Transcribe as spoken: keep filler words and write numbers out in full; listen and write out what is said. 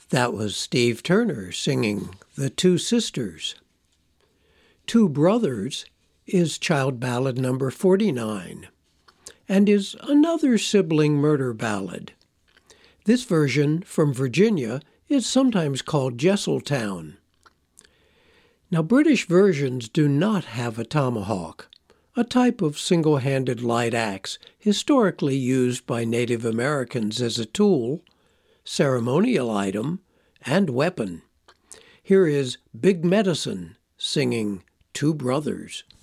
That was Steve Turner singing The Two Sisters. Two Brothers is child ballad number forty-nine and is another sibling murder ballad. This version from Virginia is sometimes called Jesseltown. Now, British versions do not have a tomahawk, a type of single-handed light axe historically used by Native Americans as a tool, ceremonial item, and weapon. Here is Big Medicine singing Two Brothers.